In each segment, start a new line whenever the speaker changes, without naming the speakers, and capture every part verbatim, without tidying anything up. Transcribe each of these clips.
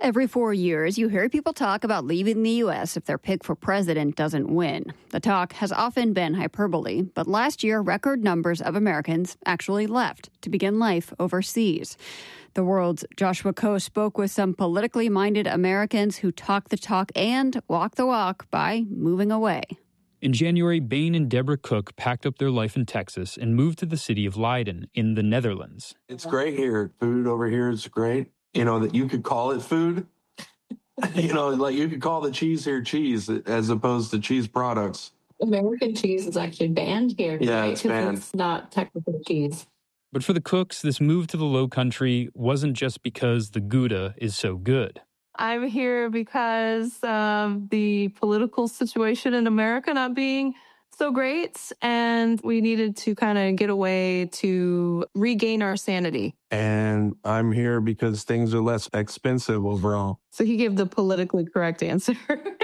Every four years, you hear people talk about leaving the U S if their pick for president doesn't win. The talk has often been hyperbole, but last year, record numbers of Americans actually left to begin life overseas. The World's Joshua Koh spoke with some politically minded Americans who talk the talk and walk the walk by moving away.
In January, Bain and Deborah Cook packed up their life in Texas and moved to the city of Leiden in the Netherlands.
It's great here. Food over here is great. You know, that you could call it food. You know, like you could call the cheese here cheese as opposed to cheese products.
American cheese is actually banned here.
Yeah,
right?
it's banned.
It's not technically cheese.
But for the Cooks, this move to the Low Country wasn't just because the Gouda is so good.
I'm here because of the political situation in America not being so great, and we needed to kind of get away to regain our sanity.
And I'm here because things are less expensive overall.
So he gave the politically correct answer.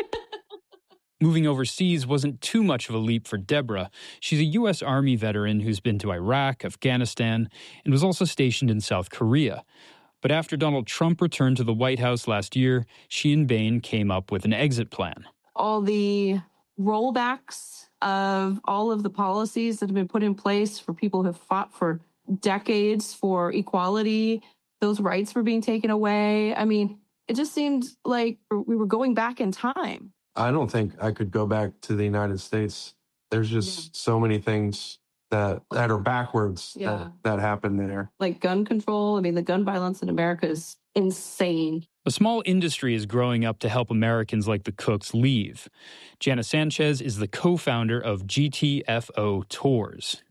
Moving overseas wasn't too much of a leap for Deborah. She's a U S Army veteran who's been to Iraq, Afghanistan, and was also stationed in South Korea. But after Donald Trump returned to the White House last year, she and Bain came up with an exit plan.
All the rollbacks of all of the policies that have been put in place for people who have fought for decades for equality, those rights were being taken away. I mean, it just seemed like we were going back in time.
I don't think I could go back to the United States. There's just yeah. so many things that that are backwards yeah. that, that happen there.
Like gun control. I mean, the gun violence in America is insane.
A small industry is growing up to help Americans like the Cooks leave. Jana Sanchez is the co-founder of G T F O Tours.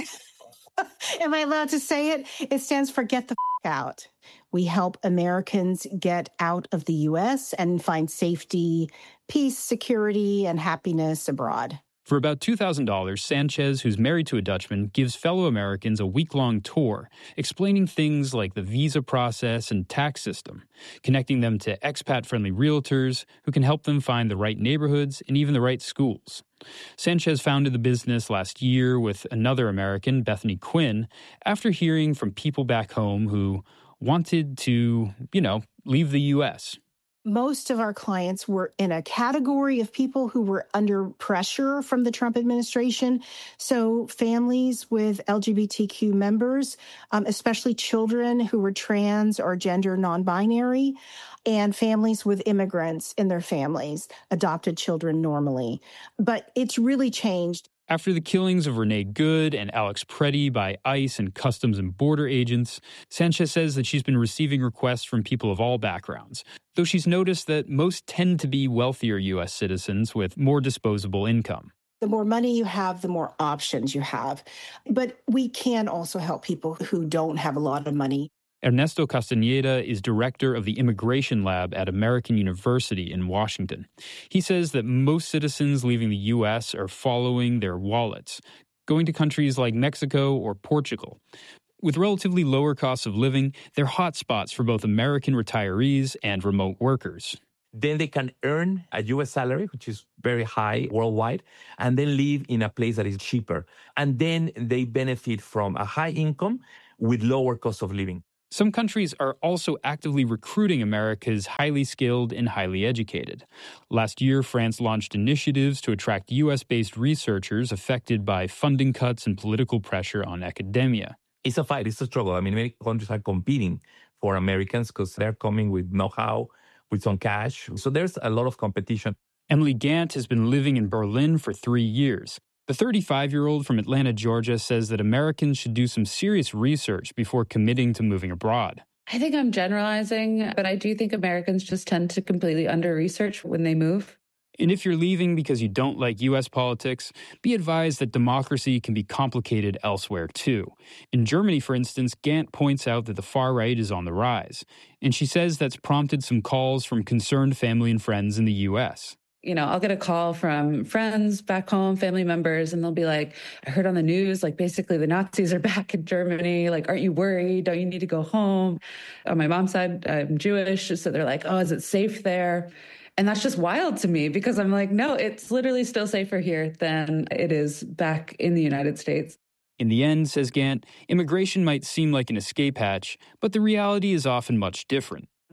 Am I allowed to say it? It stands for Get the F*** Out. We help Americans get out of the U S and find safety, peace, security, and happiness abroad.
For about two thousand dollars, Sanchez, who's married to a Dutchman, gives fellow Americans a week-long tour, explaining things like the visa process and tax system, connecting them to expat-friendly realtors who can help them find the right neighborhoods and even the right schools. Sanchez founded the business last year with another American, Bethany Quinn, after hearing from people back home who wanted to, you know, leave the U S.
Most of our clients were in a category of people who were under pressure from the Trump administration. So families with L G B T Q members, um, especially children who were trans or gender non-binary, and families with immigrants in their families, adopted children normally. But it's really changed.
After the killings of Renee Good and Alex Preddy by ICE and Customs and Border agents, Sanchez says that she's been receiving requests from people of all backgrounds, though she's noticed that most tend to be wealthier U S citizens with more disposable income.
The more money you have, the more options you have. But we can also help people who don't have a lot of money.
Ernesto Castañeda is director of the Immigration Lab at American University in Washington. He says that most citizens leaving the U S are following their wallets, going to countries like Mexico or Portugal. With relatively lower costs of living, they're hotspots for both American retirees and remote workers.
Then they can earn a U S salary, which is very high worldwide, and then live in a place that is cheaper. And then they benefit from a high income with lower cost of living.
Some countries are also actively recruiting America's highly skilled and highly educated. Last year, France launched initiatives to attract U S-based researchers affected by funding cuts and political pressure on academia.
It's a fight, it's a struggle. I mean, many countries are competing for Americans because they're coming with know-how, with some cash. So there's a lot of competition.
Emily Gant has been living in Berlin for three years. The thirty-five-year-old from Atlanta, Georgia, says that Americans should do some serious research before committing to moving abroad.
I think I'm generalizing, but I do think Americans just tend to completely under-research when they move.
And if you're leaving because you don't like U S politics, be advised that democracy can be complicated elsewhere, too. In Germany, for instance, Gant points out that the far right is on the rise. And she says that's prompted some calls from concerned family and friends in the U S.
You know, I'll get a call from friends back home, family members, and they'll be like, I heard on the news, like, basically the Nazis are back in Germany. Like, aren't you worried? Don't you need to go home? On my mom's side, I'm Jewish. So they're like, oh, is it safe there? And that's just wild to me because I'm like, no, it's literally still safer here than it is back in the United States.
In the end, says Gant, immigration might seem like an escape hatch, but the reality is often much different.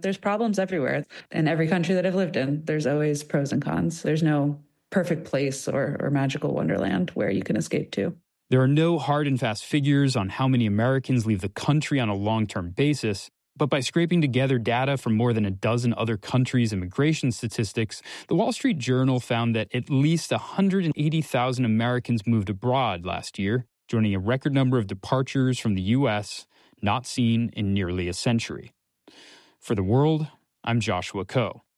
There's problems everywhere. In every country that I've lived in, there's always pros and cons. There's no perfect place or, or magical wonderland where you can escape to.
There are no hard and fast figures on how many Americans leave the country on a long-term basis, but by scraping together data from more than a dozen other countries' immigration statistics, the Wall Street Journal found that at least one hundred eighty thousand Americans moved abroad last year, joining a record number of departures from the U S not seen in nearly a century. For The World, I'm Joshua Coe.